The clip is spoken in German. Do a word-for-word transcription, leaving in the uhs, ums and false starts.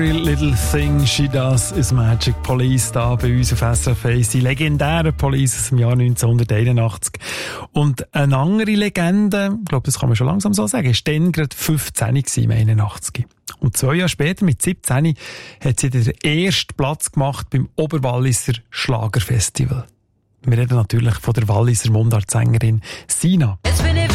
Every Little Thing She Does is Magic. Police da bei uns auf S R F eins. Die legendären Police aus dem Jahr neunzehnhunderteinundachtzig. Und eine andere Legende, ich glaube, das kann man schon langsam so sagen, ist dann gerade fünfzehn im einundachtzig. Und zwei Jahre später, mit siebzehn, hat sie den ersten Platz gemacht beim Oberwalliser Schlagerfestival. Wir reden natürlich von der Walliser Mundartsängerin Sina.